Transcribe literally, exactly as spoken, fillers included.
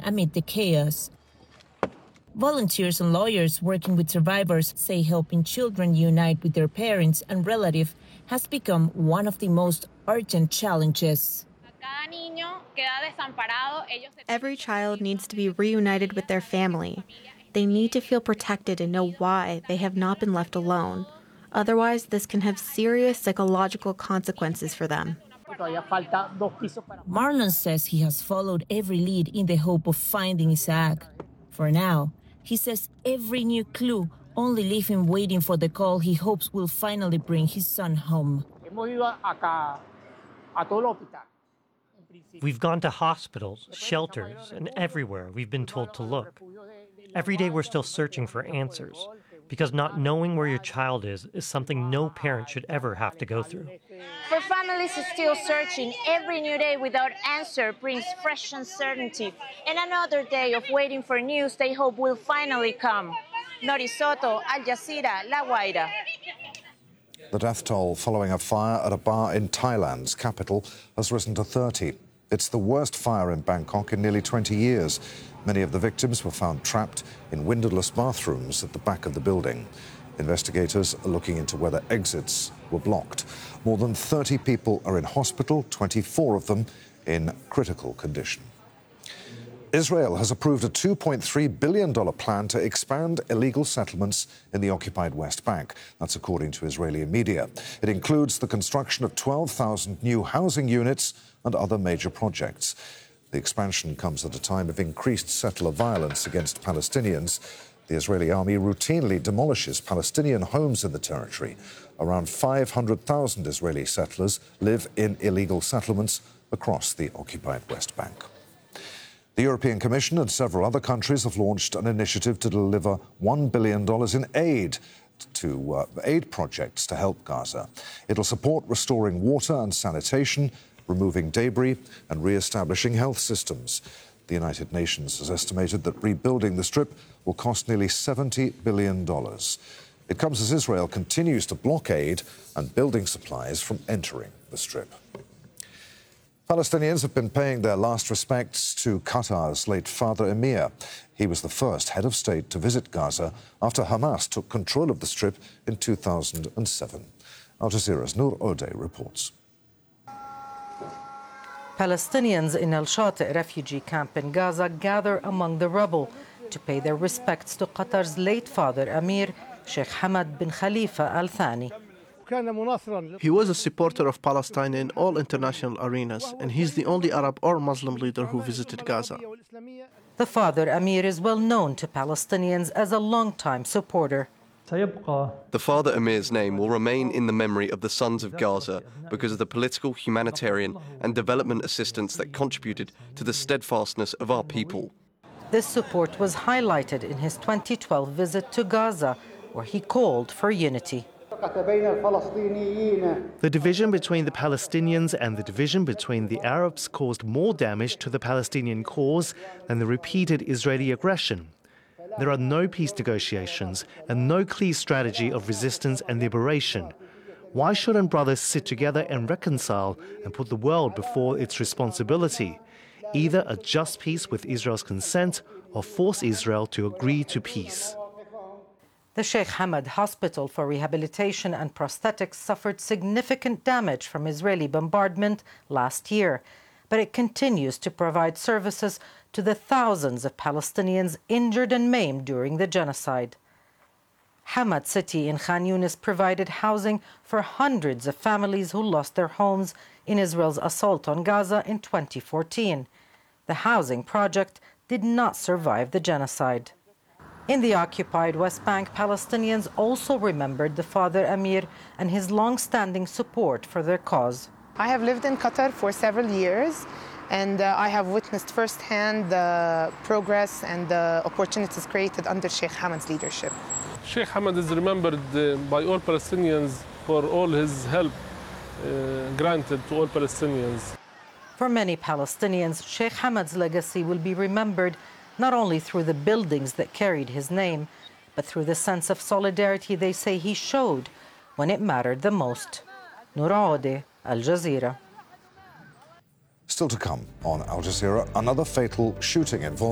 amid the chaos. Volunteers and lawyers working with survivors say helping children unite with their parents and relatives has become one of the most urgent challenges. Every child needs to be reunited with their family. They need to feel protected and know why they have not been left alone. Otherwise, this can have serious psychological consequences for them. Marlon says he has followed every lead in the hope of finding Isaac. For now, he says every new clue only leaves him waiting for the call he hopes will finally bring his son home. We've gone to hospitals, shelters, and everywhere we've been told to look. Every day we're still searching for answers, because not knowing where your child is is something no parent should ever have to go through. For families still searching, every new day without answer brings fresh uncertainty. And another day of waiting for news they hope will finally come. Nori Soto, Al Jazeera, La Guaira. The death toll following a fire at a bar in Thailand's capital has risen to thirty. It's the worst fire in Bangkok in nearly twenty years. Many of the victims were found trapped in windowless bathrooms at the back of the building. Investigators are looking into whether exits were blocked. More than thirty people are in hospital, twenty-four of them in critical condition. Israel has approved a two point three billion dollars plan to expand illegal settlements in the occupied West Bank. That's according to Israeli media. It includes the construction of twelve thousand new housing units and other major projects. The expansion comes at a time of increased settler violence against Palestinians. The Israeli army routinely demolishes Palestinian homes in the territory. Around five hundred thousand Israeli settlers live in illegal settlements across the occupied West Bank. The European Commission and several other countries have launched an initiative to deliver one billion dollars in aid to uh, aid projects to help Gaza. It'll support restoring water and sanitation, removing debris and re-establishing health systems. The United Nations has estimated that rebuilding the Strip will cost nearly seventy billion dollars. It comes as Israel continues to blockade and building supplies from entering the Strip. Palestinians have been paying their last respects to Qatar's late father Emir. He was the first head of state to visit Gaza after Hamas took control of the Strip in two thousand seven. Al Jazeera's Noor Odeh reports. Palestinians in Al Shati refugee camp in Gaza gather among the rubble to pay their respects to Qatar's late father Emir, Sheikh Hamad bin Khalifa Al Thani. He was a supporter of Palestine in all international arenas, and he's the only Arab or Muslim leader who visited Gaza. The father Emir is well known to Palestinians as a long-time supporter. The father Emir's name will remain in the memory of the sons of Gaza because of the political, humanitarian and development assistance that contributed to the steadfastness of our people. This support was highlighted in his twenty twelve visit to Gaza, where he called for unity. The division between the Palestinians and the division between the Arabs caused more damage to the Palestinian cause than the repeated Israeli aggression. There are no peace negotiations and no clear strategy of resistance and liberation. Why shouldn't brothers sit together and reconcile and put the world before its responsibility? Either a just peace with Israel's consent or force Israel to agree to peace. The Sheikh Hamad Hospital for Rehabilitation and Prosthetics suffered significant damage from Israeli bombardment last year, but it continues to provide services to the thousands of Palestinians injured and maimed during the genocide. Hamad City in Khan Yunis provided housing for hundreds of families who lost their homes in Israel's assault on Gaza in twenty fourteen. The housing project did not survive the genocide. In the occupied West Bank, Palestinians also remembered the father Emir and his long-standing support for their cause. I have lived in Qatar for several years, and uh, I have witnessed firsthand the progress and the opportunities created under Sheikh Hamad's leadership. Sheikh Hamad is remembered uh, by all Palestinians for all his help uh, granted to all Palestinians. For many Palestinians, Sheikh Hamad's legacy will be remembered not only through the buildings that carried his name, but through the sense of solidarity they say he showed when it mattered the most. Noor Odeh, Al Jazeera. Still to come on Al Jazeera, another fatal shooting involving